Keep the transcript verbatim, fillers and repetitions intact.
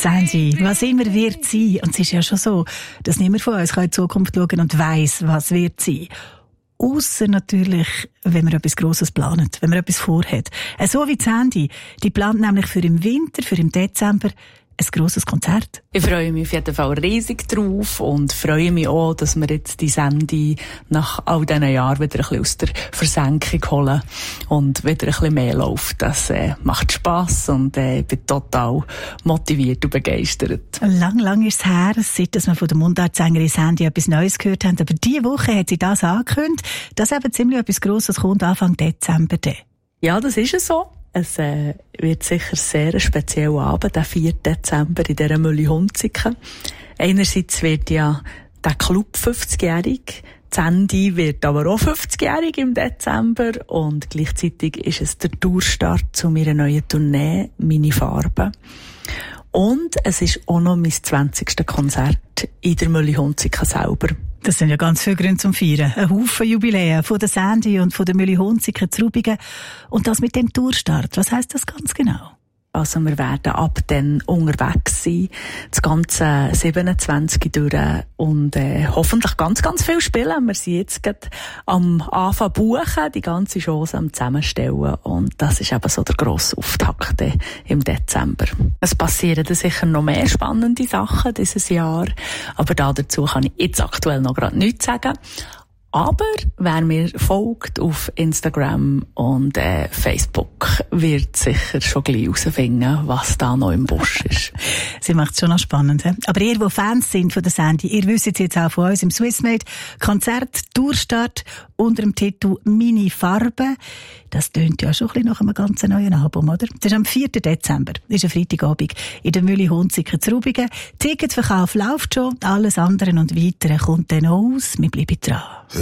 Sandy, was immer wird sein. Und es ist ja schon so, dass niemand von uns in die Zukunft schauen und weiss, was wird sein. Ausser natürlich, wenn man etwas Grosses plant, wenn man etwas vorhat. So wie Sandy, die plant nämlich für im Winter, für im Dezember, ein grosses Konzert. Ich freue mich auf jeden Fall riesig drauf und freue mich auch, dass wir jetzt die Sandy nach all diesen Jahren wieder ein bisschen aus der Versenkung holen und wieder ein bisschen mehr läuft. Das äh, macht Spass und äh, ich bin total motiviert und begeistert. Lang, lang ist es her, seit dass wir von der Mundartsängerin Sandy etwas Neues gehört haben. Aber diese Woche hat sie das angekündigt, dass eben ziemlich etwas Grosses kommt Anfang Dezember. Ja, das ist es so. Es äh, wird sicher sehr ein spezieller Abend, der vierten Dezember in dieser Mülli-Hunziken. Einerseits wird ja der Club fünfzigjährig, Sandy wird aber auch fünfzigjährig im Dezember und gleichzeitig ist es der Tourstart zu meiner neuen Tournee «Meine Farben». Und es ist auch noch mein zwanzigste Konzert in der Mülli-Hunziken selber. Das sind ja ganz viele Gründe zum Feiern. Ein Haufen Jubiläen von der Sandy und von der Mülli-Hunziken zu Rubigen. Und das mit dem Tourstart, was heisst das ganz genau? Also wir werden ab dann unterwegs sein, das ganze siebenundzwanzig durch und äh, hoffentlich ganz, ganz viel spielen. Wir sind jetzt gerade am Anfang buchen, die ganze Chance am Zusammenstellen und das ist eben so der grosse Auftakt im Dezember. Es passieren dann sicher noch mehr spannende Sachen dieses Jahr, aber da dazu kann ich jetzt aktuell noch gerade nichts sagen. Aber wer mir folgt auf Instagram und äh, Facebook, wird sicher schon gleich herausfinden, was da noch im Busch ist. Sie macht es schon noch spannend. He? Aber ihr, die Fans sind von der Sandy, ihr wisst es jetzt auch von uns im Swissmade Konzert Tourstart unter dem Titel «Meine Farben». Das tönt ja schon ein bisschen nach einem ganz neuen Album, oder? Das ist am vierten Dezember, das ist ein Freitagabend, in der Mülli-Hunziken zu Rubigen. Ticketverkauf läuft schon, alles andere und Weitere kommt dann aus. Wir bleiben dran.